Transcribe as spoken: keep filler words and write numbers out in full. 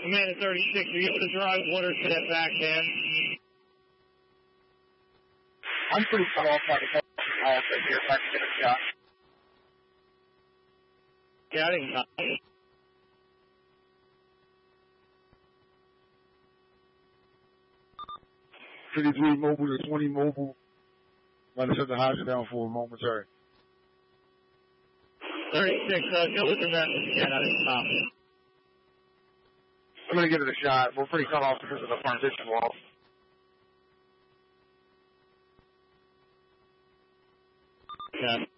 Commander thirty-six, are you able to drive water to that back end? I'm pretty cut off by the call here if I can get a shot. Yeah, I didn't copy. fifty-three mobile to twenty mobile. Might have shut the house down for a momentary. thirty-six, uh, go with the message again. I didn't copy. I'm going to give it a shot. We're pretty cut off because of the partition wall. Okay.